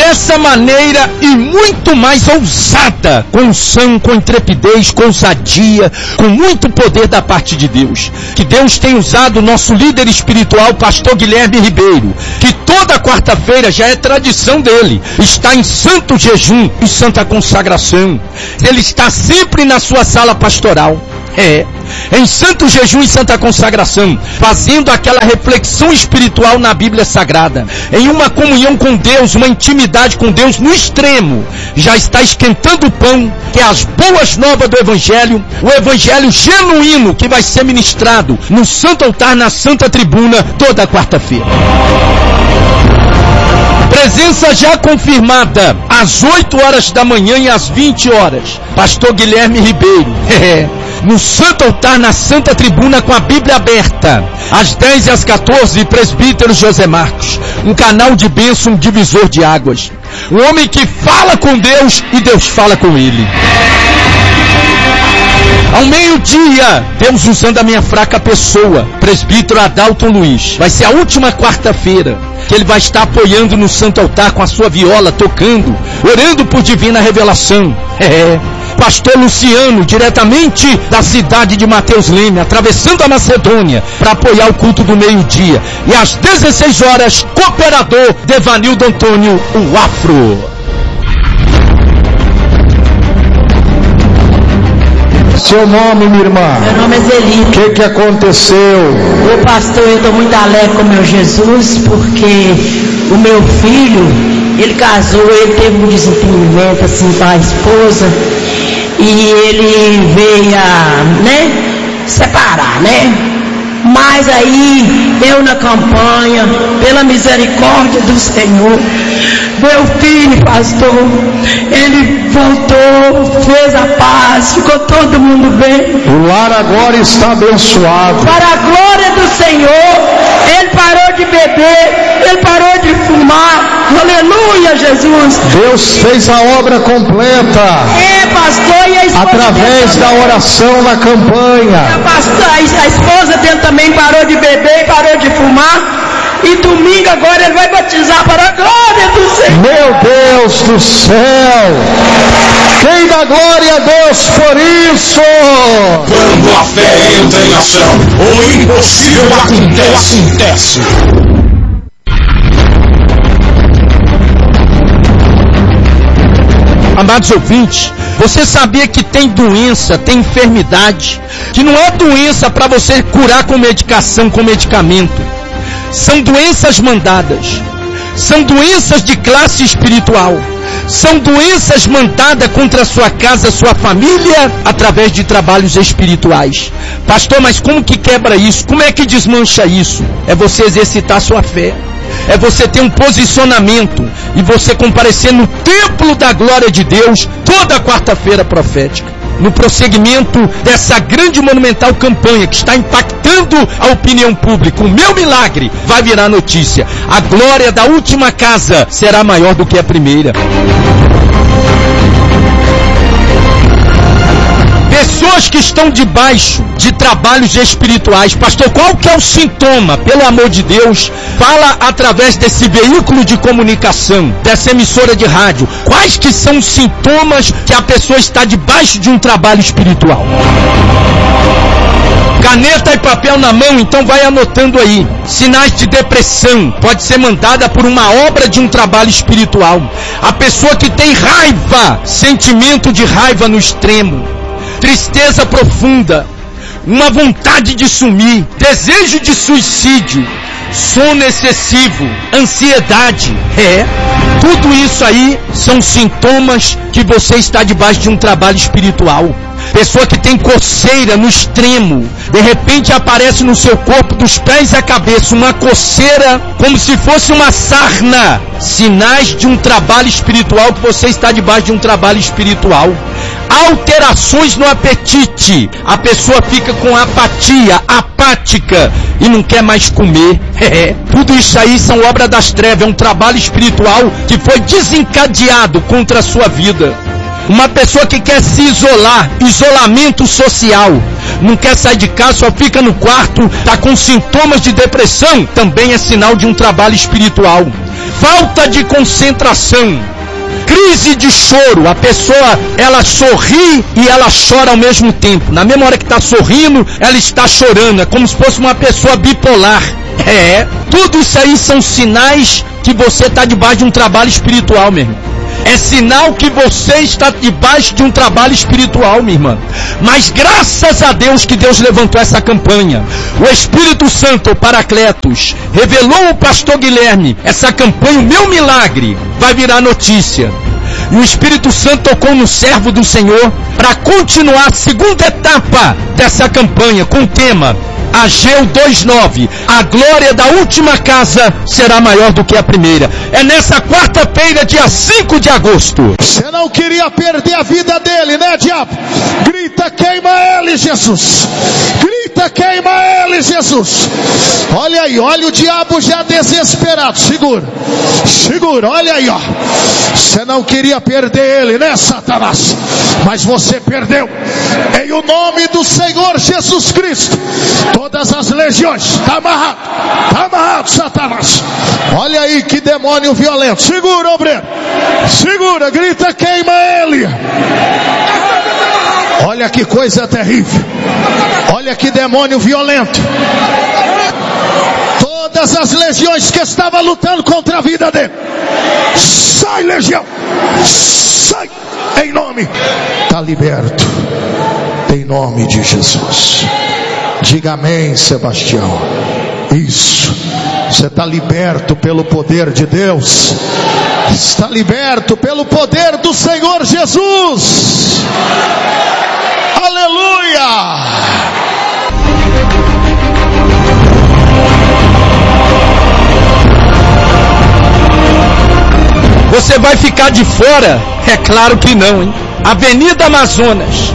dessa maneira e muito mais ousada, com unção, com intrepidez, com ousadia, com muito poder da parte de Deus. Que Deus tem usado o nosso líder espiritual, pastor Guilherme Ribeiro, que toda quarta-feira já é tradição dele, está em santo jejum e santa consagração. Ele está sempre na sua sala pastoral. Em santo jejum e santa consagração, fazendo aquela reflexão espiritual na Bíblia Sagrada, em uma comunhão com Deus, uma intimidade com Deus no extremo. Já está esquentando o pão, que é as boas novas do Evangelho, o Evangelho genuíno que vai ser ministrado no santo altar, na santa tribuna, toda quarta-feira. Presença já confirmada, às 8 horas da manhã e às 20 horas. Pastor Guilherme Ribeiro, no santo altar, na santa tribuna, com a Bíblia aberta. Às 10 e às 14, presbítero José Marcos. Um canal de bênção, um divisor de águas. Um homem que fala com Deus e Deus fala com ele. Ao meio-dia, Deus usando a minha fraca pessoa, presbítero Adalton Luiz. Vai ser a última quarta-feira que ele vai estar apoiando no santo altar com a sua viola, tocando, orando por divina revelação. Pastor Luciano, diretamente da cidade de Mateus Leme, atravessando a Macedônia, para apoiar o culto do meio-dia. E às 16 horas, cooperador Devanildo Antônio, o Afro. Seu nome, minha irmã? Meu nome é Zeli. O que aconteceu? Ô pastor, eu estou muito alegre com o meu Jesus, porque o meu filho, ele casou, ele teve um desentendimento assim com a esposa, e ele veio a, separar, Mas aí, eu na campanha, pela misericórdia do Senhor, meu filho, pastor, ele voltou, fez a paz, ficou todo mundo bem. O lar agora está abençoado. Para a glória do Senhor, ele parou de beber, ele parou de fumar. Aleluia, Jesus. Deus fez a obra completa. Pastor, e a esposa através da oração na campanha. A esposa dele também parou de beber e parou de fumar. E domingo agora ele vai batizar para a glória do Senhor. Meu Deus do céu! Quem dá glória a Deus por isso? Quando a fé entra em ação, o impossível acontece. Amados ouvintes, você sabia que tem doença, tem enfermidade, que não é doença para você curar com medicação, com medicamento. São doenças mandadas, são doenças de classe espiritual, são doenças mandadas contra a sua casa, a sua família, através de trabalhos espirituais. Pastor, mas como que quebra isso? Como é que desmancha isso? É você exercitar sua fé. É você ter um posicionamento e você comparecer no templo da glória de Deus toda quarta-feira profética, no prosseguimento dessa grande monumental campanha que está impactando a opinião pública. O meu milagre vai virar notícia. A glória da última casa será maior do que a primeira. Pessoas que estão debaixo de trabalhos espirituais. Pastor, qual que é o sintoma? Pelo amor de Deus, fala através desse veículo de comunicação, dessa emissora de rádio. Quais que são os sintomas que a pessoa está debaixo de um trabalho espiritual? Caneta e papel na mão, então vai anotando aí. Sinais de depressão, pode ser mandada por uma obra de um trabalho espiritual. A pessoa que tem raiva, sentimento de raiva no extremo. Tristeza profunda, uma vontade de sumir, desejo de suicídio, sono excessivo, ansiedade. Tudo isso aí são sintomas que você está debaixo de um trabalho espiritual. Pessoa que tem coceira no extremo, de repente aparece no seu corpo dos pés à cabeça uma coceira como se fosse uma sarna. Sinais de um trabalho espiritual, que você está debaixo de um trabalho espiritual. Alterações no apetite, a pessoa fica com apatia, apática e não quer mais comer. Tudo isso aí são obras das trevas, é um trabalho espiritual que foi desencadeado contra a sua vida. Uma pessoa que quer se isolar, isolamento social, não quer sair de casa, só fica no quarto, está com sintomas de depressão, também é sinal de um trabalho espiritual. falta de concentração, crise de choro. A pessoa, ela sorri e ela chora ao mesmo tempo. Na mesma hora que está sorrindo, ela está chorando. É como se fosse uma pessoa bipolar. Tudo isso aí são sinais que você está debaixo de um trabalho espiritual, meu irmão. É sinal que você está debaixo de um trabalho espiritual, minha irmã. Mas graças a Deus que Deus levantou essa campanha. O Espírito Santo, o Paracletos, revelou ao pastor Guilherme essa campanha. O meu milagre vai virar notícia. E o Espírito Santo tocou no servo do Senhor para continuar a segunda etapa dessa campanha com o tema Ageu 2:9, a glória da última casa será maior do que a primeira. É nessa quarta-feira, dia 5 de agosto. Você não queria perder a vida dele, né, diabo? Grita, queima ele, Jesus. Grita, queima ele, Jesus. Olha aí, olha o diabo já desesperado. Segura, olha aí, ó. Você não queria perder ele, né, Satanás? Mas você perdeu. Em o nome do Senhor Jesus Cristo, todas as legiões, está amarrado, Satanás. Olha aí que demônio violento. Segura, obreiro. Segura, grita, queima ele. Olha que coisa terrível. Olha que demônio violento. Todas as legiões que estavam lutando contra a vida dele, sai, legião, sai, em nome, está liberto, em nome de Jesus. Diga amém, Sebastião. Isso, você está liberto pelo poder de Deus, está liberto pelo poder do Senhor Jesus. Aleluia. Você vai ficar de fora? É claro que não, hein? Avenida Amazonas,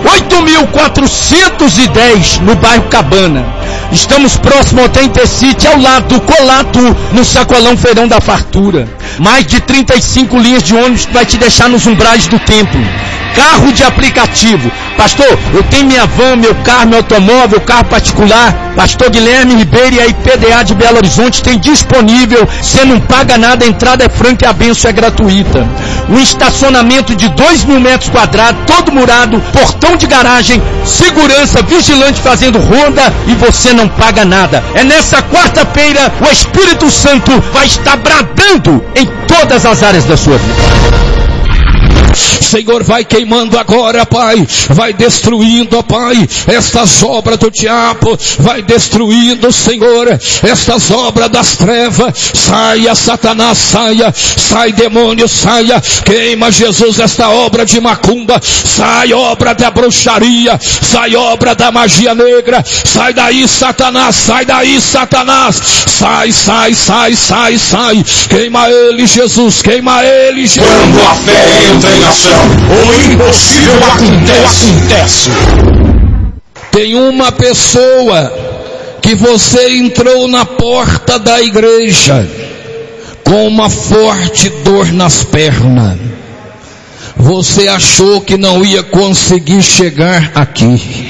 8.410, no bairro Cabana. Estamos próximo ao Intercity, ao lado, colado no Sacolão Feirão da Fartura. Mais de 35 linhas de ônibus que vai te deixar nos umbrais do templo. Carro de aplicativo. Pastor, eu tenho minha van, meu carro, meu automóvel, carro particular. Pastor Guilherme Ribeiro e a IPDA de Belo Horizonte tem disponível. Você não paga nada, a entrada é franca e a bênção é gratuita. Um estacionamento de 2.000 metros quadrados, todo murado, portão de garagem, segurança, vigilante fazendo ronda e você não paga nada. É nessa quarta-feira, o Espírito Santo vai estar bradando em todas as áreas da sua vida. Senhor, vai queimando agora, Pai, vai destruindo, ó Pai, estas obras do diabo, vai destruindo, Senhor, estas obras das trevas. Saia, Satanás, saia, sai, demônio, saia, queima, Jesus, esta obra de macumba, sai, obra da bruxaria, sai, obra da magia negra, sai daí, Satanás, sai daí, Satanás, sai, sai, sai, sai, sai, queima ele, Jesus, queima ele, Jesus. Quando a fé entra em ação, o impossível acontece. Tem uma pessoa que você entrou na porta da igreja com uma forte dor nas pernas. Você achou que não ia conseguir chegar aqui.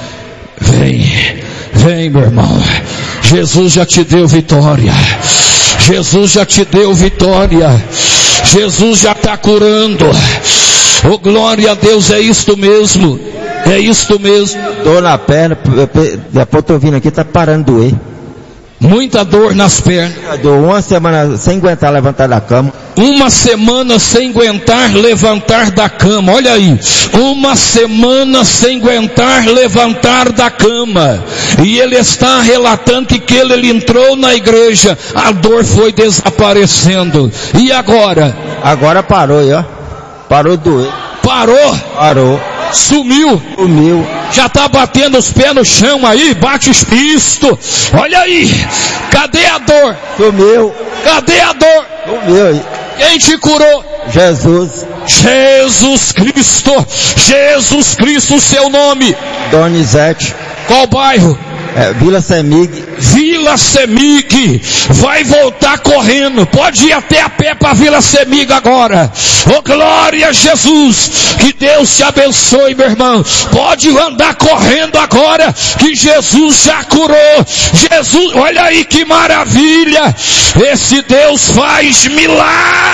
Vem, meu irmão. Jesus já te deu vitória. Jesus já te deu vitória. Jesus já está curando. Oh, glória a Deus, é isto mesmo. É isto mesmo. Dor na perna, depois tô vindo aqui, tá parando de doer. Muita dor nas pernas. Dor, uma semana sem aguentar levantar da cama. Uma semana sem aguentar levantar da cama. Olha aí. Uma semana sem aguentar levantar da cama. E ele está relatando que ele entrou na igreja. A dor foi desaparecendo. E agora? Agora parou aí, ó. Parou de doer. Parou. Sumiu. Já está batendo os pés no chão aí. Bate isto. Olha aí. Cadê a dor? Sumiu. Cadê a dor? Sumiu aí. Quem te curou? Jesus Cristo. Jesus Cristo, seu nome. Donizete. Qual bairro? Vila Semig. Vila Semig. Vai voltar correndo. Pode ir até a pé para Vila Semig agora. Oh, glória a Jesus. Que Deus te abençoe, meu irmão. Pode andar correndo agora, que Jesus já curou. Jesus, olha aí que maravilha. Esse Deus faz milagre.